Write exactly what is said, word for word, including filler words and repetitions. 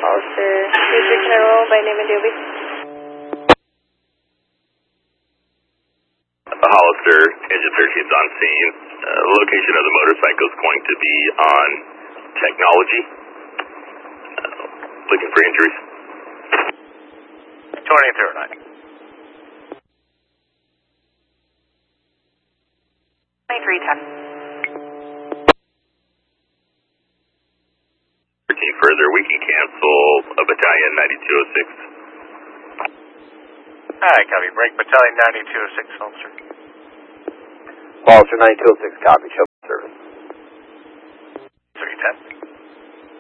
Hollister two three, can I roll by name and duty? Hollister, engine thirteen is on scene. Uh, the location of the motorcycle is going to be on Technology. Uh, looking for injuries. twenty through nine. twenty-three, ten. thirteen further, we can cancel a battalion ninety-two oh six. Alright, copy. Break battalion ninety-two oh six, Hollister. Hollister ninety-two oh six, copy. Show